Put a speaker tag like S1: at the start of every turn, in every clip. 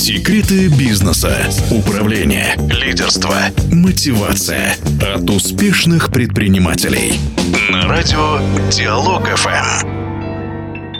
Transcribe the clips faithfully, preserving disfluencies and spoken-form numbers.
S1: Секреты бизнеса, управления, лидерства, мотивация от успешных предпринимателей. На радио Диалог эф эм.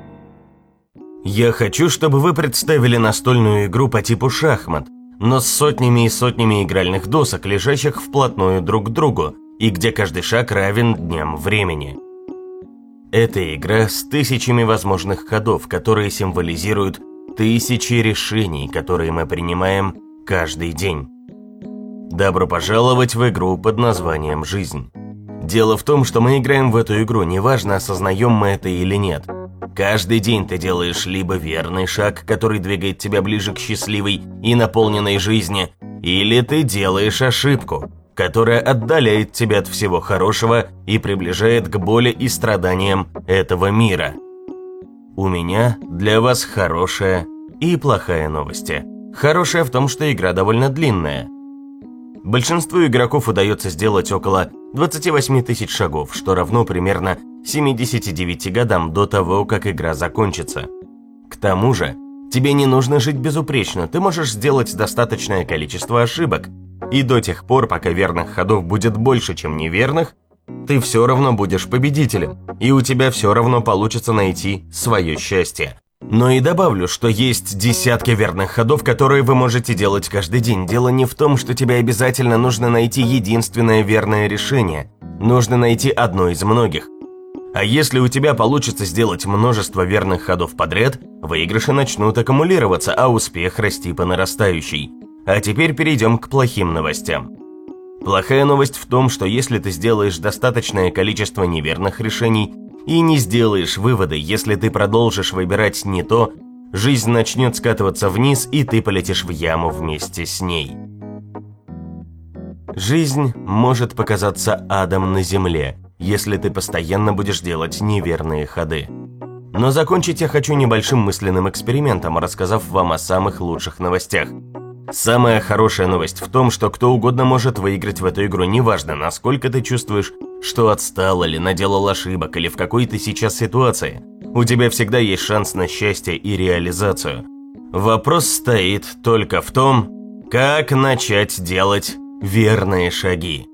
S2: Я хочу, чтобы вы представили настольную игру по типу шахмат, но с сотнями и сотнями игральных досок, лежащих вплотную друг к другу, и где каждый шаг равен дням времени. Это игра с тысячами возможных ходов, которые символизируют тысячи решений, которые мы принимаем каждый день. Добро пожаловать в игру под названием «Жизнь». Дело в том, что мы играем в эту игру, неважно, осознаем мы это или нет. Каждый день ты делаешь либо верный шаг, который двигает тебя ближе к счастливой и наполненной жизни, или ты делаешь ошибку, которая отдаляет тебя от всего хорошего и приближает к боли и страданиям этого мира. У меня для вас хорошая и плохая новости. Хорошая в том, что игра довольно длинная. Большинству игроков удается сделать около двадцати восьми тысяч шагов, что равно примерно семидесяти девяти годам до того, как игра закончится. К тому же, тебе не нужно жить безупречно, ты можешь сделать достаточное количество ошибок, и до тех пор, пока верных ходов будет больше, чем неверных, ты все равно будешь победителем, и у тебя все равно получится найти свое счастье. Но и добавлю, что есть десятки верных ходов, которые вы можете делать каждый день. Дело не в том, что тебе обязательно нужно найти единственное верное решение. Нужно найти одно из многих. А если у тебя получится сделать множество верных ходов подряд, выигрыши начнут аккумулироваться, а успех расти по нарастающей. А теперь перейдем к плохим новостям. Плохая новость в том, что если ты сделаешь достаточное количество неверных решений и не сделаешь выводы, если ты продолжишь выбирать не то, жизнь начнет скатываться вниз, и ты полетишь в яму вместе с ней. Жизнь может показаться адом на земле, если ты постоянно будешь делать неверные ходы. Но закончить я хочу небольшим мысленным экспериментом, рассказав вам о самых лучших новостях. Самая хорошая новость в том, что кто угодно может выиграть в эту игру, неважно, насколько ты чувствуешь, что отстал или наделал ошибок, или в какой ты сейчас ситуации. У тебя всегда есть шанс на счастье и реализацию. Вопрос стоит только в том, как начать делать верные шаги.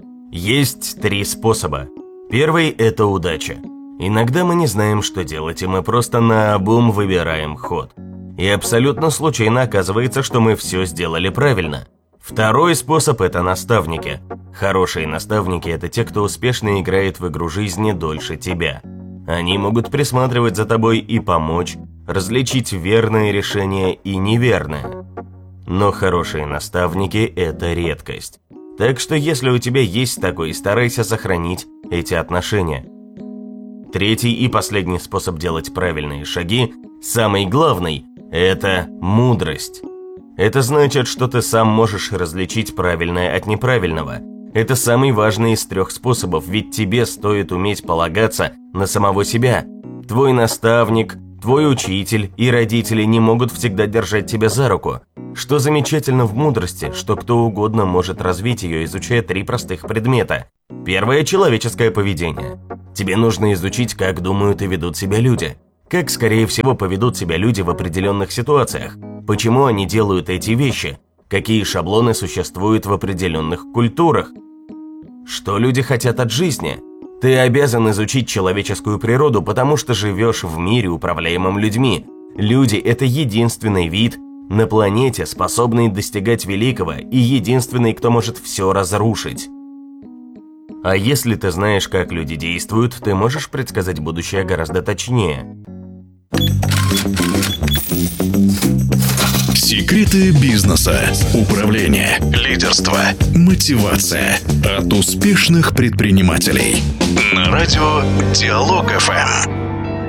S2: Есть три способа. Первый – это удача. Иногда мы не знаем, что делать, и мы просто наобум выбираем ход. И абсолютно случайно оказывается, что мы все сделали правильно. Второй способ – это наставники. Хорошие наставники – это те, кто успешно играет в игру жизни дольше тебя. Они могут присматривать за тобой и помочь, различить верные решения и неверные. Но хорошие наставники – это редкость. Так что если у тебя есть такой, старайся сохранить эти отношения. Третий и последний способ делать правильные шаги, самый главный – это мудрость. Это значит, что ты сам можешь различить правильное от неправильного. Это самый важный из трех способов, ведь тебе стоит уметь полагаться на самого себя. Твой наставник, твой учитель и родители не могут всегда держать тебя за руку. Что замечательно в мудрости, что кто угодно может развить ее, изучая три простых предмета. Первое – человеческое поведение. Тебе нужно изучить, как думают и ведут себя люди. Как, скорее всего, поведут себя люди в определенных ситуациях. Почему они делают эти вещи? Какие шаблоны существуют в определенных культурах? Что люди хотят от жизни? Ты обязан изучить человеческую природу, потому что живешь в мире, управляемом людьми. Люди – это единственный вид на планете, способный достигать великого, и единственный, кто может все разрушить. А если ты знаешь, как люди действуют, ты можешь предсказать будущее гораздо точнее.
S1: Секреты бизнеса, управления, лидерства, мотивация от успешных предпринимателей. На радио Диалог эф эм.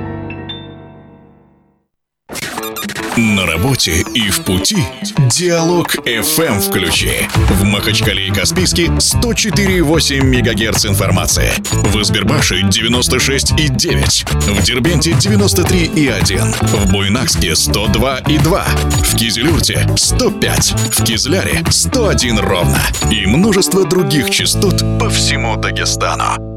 S1: На работе и в пути Диалог эф эм включи. В Махачкале и Каспийске сто четыре и восемь мегагерц информации. В Избербаше девяносто шесть и девять. В Дербенте девяносто три и один. В Буйнакске сто два и два. В Кизилюрте сто пять. В Кизляре сто один ровно. И множество других частот по всему Дагестану.